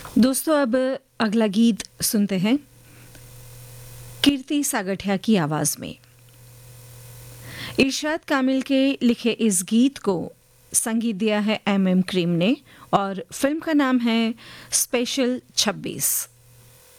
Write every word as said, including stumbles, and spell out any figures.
दोस्तों अब अगला गीत सुनते हैं कीर्ति सागठिया की आवाज में। इरशाद कामिल के लिखे इस गीत को संगीत दिया है एम एम क्रीम ने और फिल्म का नाम है स्पेशल छब्बीस।